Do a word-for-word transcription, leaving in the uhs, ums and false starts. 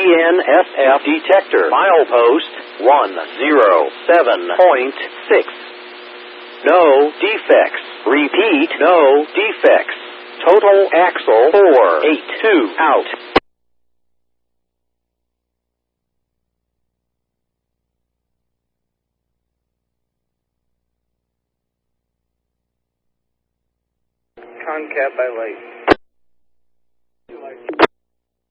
N S F detector. Milepost one zero seven point six. No defects. Repeat, no defects. Total axle four eight two out. Concat by light.